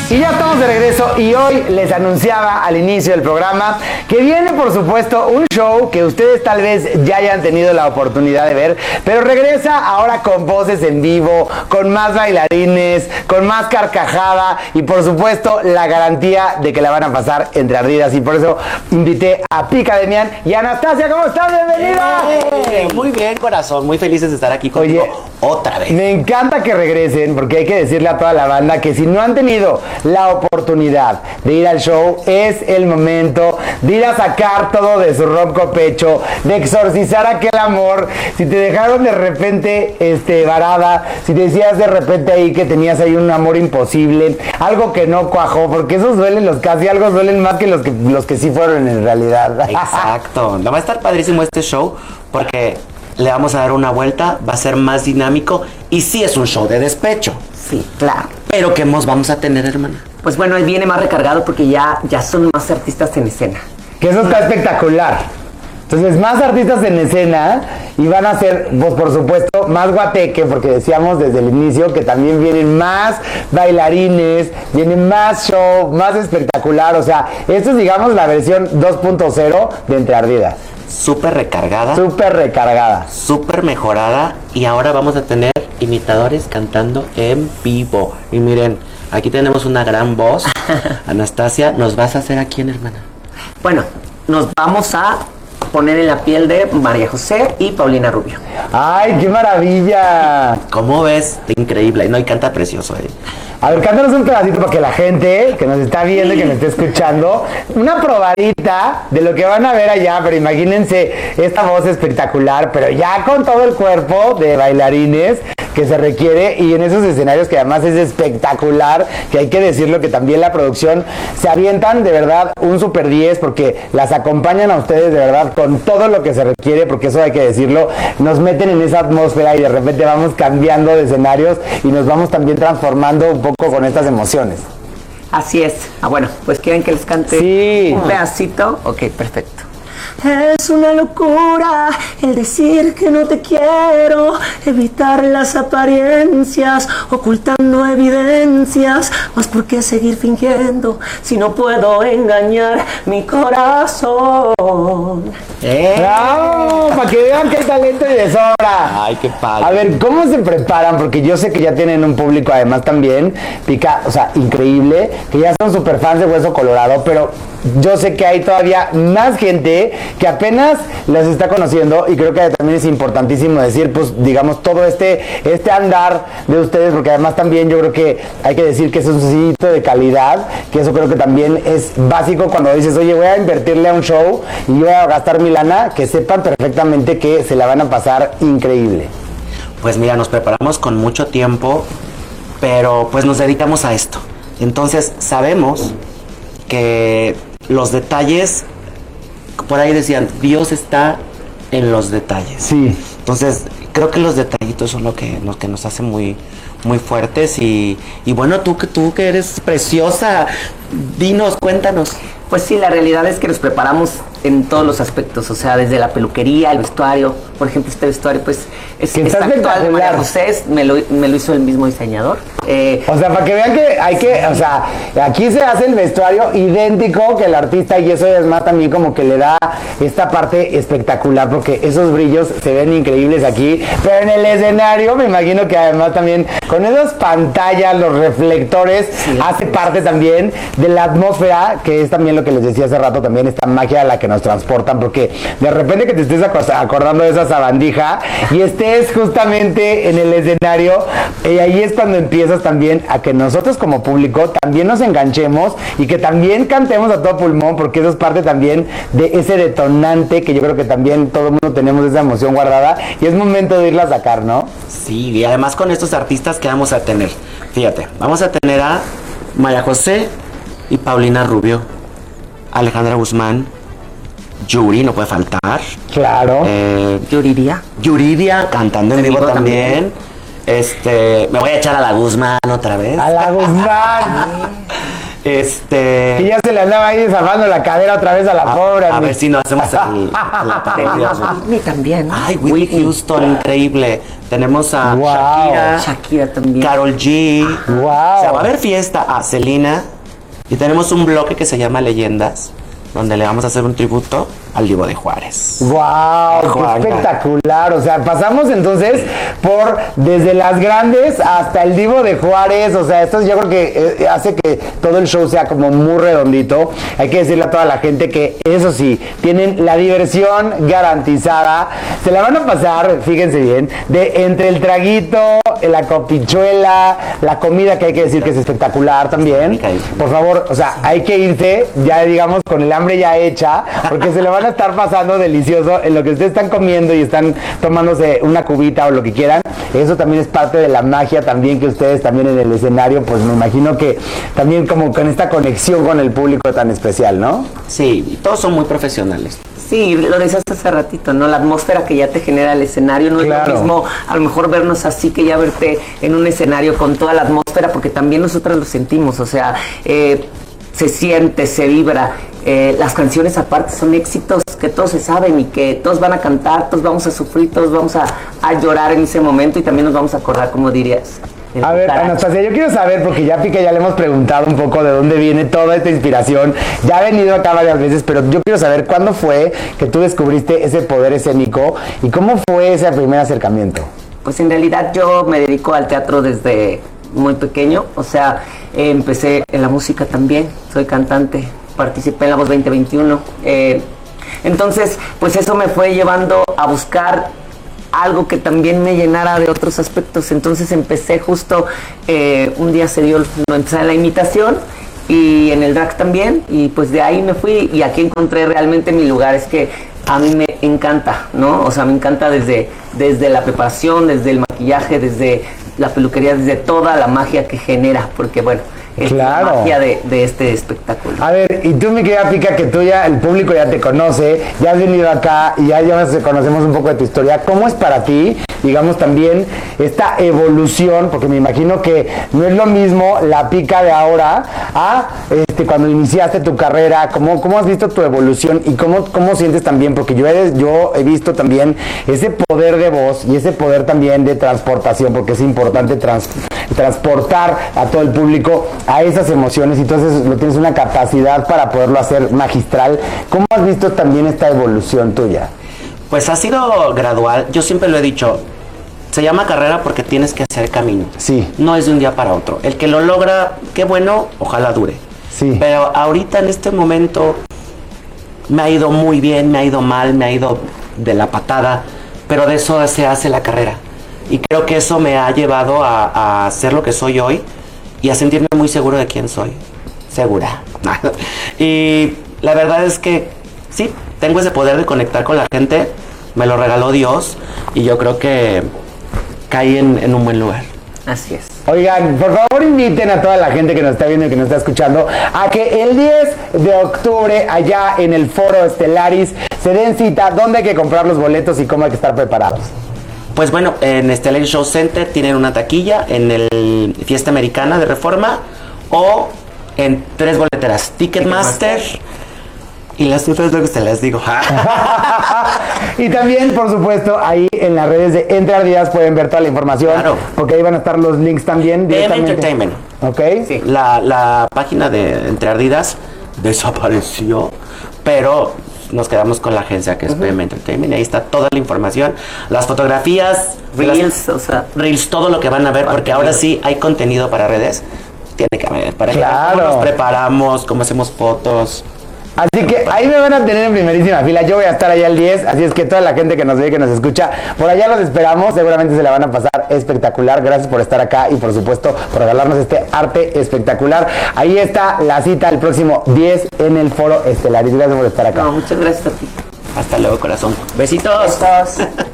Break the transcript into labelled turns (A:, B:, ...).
A: Y ya estamos de regreso y hoy les anunciaba al inicio del programa que viene, por supuesto, un show que ustedes tal vez ya hayan tenido la oportunidad de ver, pero regresa ahora con voces en vivo, con más bailarines, con más carcajada y, por supuesto, la garantía de que la van a pasar entre ardidas. Y por eso invité a Pica Demian y a Anastasia. ¿Cómo están? ¡Bienvenida!
B: Muy bien, corazón, muy felices de estar aquí contigo.
A: Oye,
B: otra vez.
A: Me encanta que regresen, porque hay que decirle a toda la banda que si no han tenido la oportunidad de ir al show, es el momento de ir a sacar todo de su ronco pecho, de exorcizar aquel amor. Si te dejaron de repente varada, si te decías de repente ahí que tenías ahí un amor imposible, algo que no cuajó, porque esos duelen, los casi algo duelen más que los que sí fueron en realidad.
B: Exacto. Va a estar padrísimo este show porque le vamos a dar una vuelta, va a ser más dinámico y sí es un show de despecho.
C: Sí, claro.
B: Pero ¿qué más vamos a tener, hermana?
C: Pues bueno, él viene más recargado porque ya son más artistas en escena.
A: Que eso está espectacular. Entonces, más artistas en escena y van a ser, pues por supuesto, más guateque, porque decíamos desde el inicio que también vienen más bailarines, vienen más show, más espectacular. O sea, esto es, digamos, la versión 2.0 de Entre Ardidas.
B: Súper recargada.
A: Súper recargada.
B: Súper mejorada. Y ahora vamos a tener imitadores cantando en vivo. Y miren, aquí tenemos una gran voz. Anastasia, ¿nos vas a hacer a quién, hermana?
C: Bueno, nos vamos a poner en la piel de María José y Paulina Rubio.
A: ¡Ay, qué maravilla!
B: ¿Cómo ves? Increíble. No, y canta precioso,
A: A ver, cántanos un pedacito para que la gente que nos está viendo y que nos esté escuchando, una probadita de lo que van a ver allá, pero imagínense esta voz espectacular, pero ya con todo el cuerpo de bailarines que se requiere y en esos escenarios que además es espectacular, que hay que decirlo que también la producción se avientan de verdad un super 10 porque las acompañan a ustedes de verdad con todo lo que se requiere, porque eso hay que decirlo, nos meten en esa atmósfera y de repente vamos cambiando de escenarios y nos vamos también transformando un poco con estas emociones.
C: Así es. Bueno, pues quieren que les cante
A: sí.
C: Un pedacito. Ok, perfecto. Es una locura el decir que no te quiero, evitar las apariencias, ocultando evidencias, mas ¿por qué seguir fingiendo si no puedo engañar mi corazón?
A: ¡Bravo! Para que vean que hay talento y de sobra.
B: Ay, qué padre.
A: A ver, ¿cómo se preparan? Porque yo sé que ya tienen un público además también, Pica, o sea, increíble, que ya son super fans de Hueso Colorado, pero yo sé que hay todavía más gente que apenas las está conociendo y creo que también es importantísimo decir, pues, digamos, todo este andar de ustedes, porque además también yo creo que hay que decir que es un sitio de calidad, que eso creo que también es básico cuando dices, oye, voy a invertirle a un show y voy a gastar mi lana, que sepan perfectamente que se la van a pasar increíble.
B: Pues mira, nos preparamos con mucho tiempo, pero pues nos dedicamos a esto. Entonces sabemos que los detalles, por ahí decían, Dios está en los detalles.
A: Sí.
B: Entonces, creo que los detallitos son lo que nos hace muy, muy fuertes y bueno, tú que eres preciosa, dinos, cuéntanos.
C: Pues sí, la realidad es que nos preparamos en todos los aspectos, o sea, desde la peluquería, el vestuario. Por ejemplo, este vestuario, pues, está actual de María José, me lo hizo el mismo diseñador.
A: O sea, para que vean que hay que, o sea, aquí se hace el vestuario idéntico que el artista y eso es más también como que le da esta parte espectacular porque esos brillos se ven increíbles aquí, pero en el escenario me imagino que además también con esas pantallas, los reflectores, sí, hace parte también de la atmósfera, que es también lo que les decía hace rato, también esta magia a la que nos transportan, porque de repente que te estés acordando de esa sabandija y estés justamente en el escenario, y ahí es cuando empiezas también a que nosotros como público también nos enganchemos y que también cantemos a todo pulmón, porque eso es parte también de ese detonante que yo creo que también todo el mundo tenemos esa emoción guardada y es momento de irla a sacar, ¿no?
B: Sí, y además con estos artistas que vamos a tener, fíjate, vamos a tener a María José y Paulina Rubio, Alejandra Guzmán, Yuri, no puede faltar.
A: Claro.
B: Yuridia cantando en vivo también. Me voy a echar a la Guzmán otra vez.
A: A la Guzmán. Y ya se le andaba ahí desarmando la cadera otra vez a la pobre.
B: A ver si no hacemos la parodia.
C: Whitney también, ¿no?
B: Ay, Whitney Houston, increíble. Tenemos a
A: Wow.
C: Shakira también.
B: Karol G.
A: Wow.
B: O sea, va a haber fiesta a Selena. Y tenemos un bloque que se llama Leyendas, donde le vamos a hacer un tributo al Divo de Juárez.
A: ¡Wow! ¡Qué
B: Juanga.
A: espectacular! O sea, pasamos entonces por desde las grandes hasta el Divo de Juárez. O sea, esto yo creo que hace que todo el show sea como muy redondito. Hay que decirle a toda la gente que, eso sí, tienen la diversión garantizada. Se la van a pasar, fíjense bien, de entre el traguito, la copichuela, la comida, que hay que decir que es espectacular también. Por favor, o sea, hay que irse ya, digamos, con el hambre ya hecha, porque se le van a estar pasando delicioso en lo que ustedes están comiendo y están tomándose una cubita o lo que quieran. Eso también es parte de la magia también, que ustedes también en el escenario, pues me imagino que también como con esta conexión con el público tan especial, ¿no?
B: Sí, todos son muy profesionales.
C: Sí, lo decías hace ratito, ¿no? La atmósfera que ya te genera el escenario no
A: Claro.
C: es lo mismo a lo mejor vernos así que ya verte en un escenario con toda la atmósfera, porque también nosotros lo sentimos, o sea, se siente, se vibra. Las canciones aparte son éxitos que todos se saben y que todos van a cantar, todos vamos a sufrir, todos vamos a llorar en ese momento y también nos vamos a acordar, como dirías.
A: A ver, Anastasia, yo quiero saber, porque ya Pica ya le hemos preguntado un poco de dónde viene toda esta inspiración. Ya ha venido acá varias veces, pero yo quiero saber cuándo fue que tú descubriste ese poder escénico y cómo fue ese primer acercamiento.
C: Pues en realidad yo me dedico al teatro desde muy pequeño, o sea, empecé en la música también, soy cantante, participé en La Voz 2021. Entonces, pues eso me fue llevando a buscar algo que también me llenara de otros aspectos. Entonces empecé justo, un día se dio, empecé en la imitación y en el drag también, y pues de ahí me fui y aquí encontré realmente mi lugar. Es que a mí me encanta, ¿no? O sea, me encanta desde la preparación, desde el maquillaje, desde la peluquería, desde toda la magia que genera, porque bueno, es
A: Claro.
C: la magia de este espectáculo.
A: A ver, y tú, mi querida Pica, que tú ya, el público ya te conoce, ya has venido acá y ya conocemos un poco de tu historia. ¿Cómo es para ti, digamos, también esta evolución? Porque me imagino que no es lo mismo la Pica de ahora a cuando iniciaste tu carrera. ¿Cómo has visto tu evolución y cómo sientes también? Porque yo he visto también ese poder de voz y ese poder también de transportación, porque es importante transportar a todo el público a esas emociones, y entonces lo tienes una capacidad para poderlo hacer magistral. ¿Cómo has visto también esta evolución tuya?
B: Pues ha sido gradual. Yo siempre lo he dicho, se llama carrera porque tienes que hacer camino.
A: Sí.
B: No es de un día para otro. El que lo logra, qué bueno, ojalá dure.
A: Sí.
B: Pero ahorita en este momento me ha ido muy bien, me ha ido mal, me ha ido de la patada, pero de eso se hace la carrera. Y creo que eso me ha llevado a ser lo que soy hoy y a sentirme muy seguro de quién soy. Segura. Y la verdad es que sí, tengo ese poder de conectar con la gente, me lo regaló Dios y yo creo que caí en un buen lugar.
C: Así es.
A: Oigan, por favor inviten a toda la gente que nos está viendo y que nos está escuchando a que el 10 de octubre allá en el Foro Stellaris se den cita. ¿Dónde hay que comprar los boletos y cómo hay que estar preparados?
B: Pues bueno, en Stellaris Show Center tienen una taquilla en el Fiesta Americana de Reforma o en 3 boleteras, Ticketmaster y las otras luego se las digo.
A: Y también, por supuesto, ahí en las redes de Entre Ardidas pueden ver toda la información,
B: Claro.
A: porque ahí van a estar los links también.
B: PM
A: directamente.
B: Entertainment.
A: ¿Ok?
C: Sí.
B: La página de Entre Ardidas desapareció, pero nos quedamos con la agencia que es PM Entertainment. Ahí está toda la información, las fotografías,
C: Reels, o sea,
B: Reels, todo lo que van a ver, porque ahora sí hay contenido para redes. Tiene que haber, para que
A: Claro.
B: cómo nos preparamos, cómo hacemos fotos.
A: Así que ahí me van a tener en primerísima fila. Yo voy a estar allá el 10, así es que toda la gente que nos ve, que nos escucha, por allá los esperamos. Seguramente se la van a pasar espectacular. Gracias por estar acá y por supuesto por regalarnos este arte espectacular. Ahí está la cita el próximo 10 en el Foro Stellaris. Gracias por estar acá.
C: no, muchas gracias a ti.
B: Hasta luego, corazón. Besitos.
C: Besos.